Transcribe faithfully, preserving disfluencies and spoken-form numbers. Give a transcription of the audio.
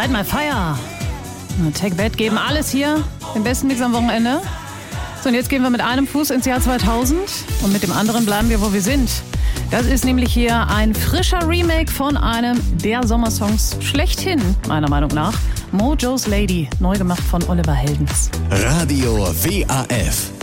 Light My Fire. Take That geben alles hier. Den besten Mix am Wochenende. So, und jetzt gehen wir mit einem Fuß ins Jahr zweitausend und mit dem anderen bleiben wir, wo wir sind. Das ist nämlich hier ein frischer Remake von einem der Sommersongs schlechthin, meiner Meinung nach. Mojo's Lady, neu gemacht von Oliver Heldens. Radio W A F.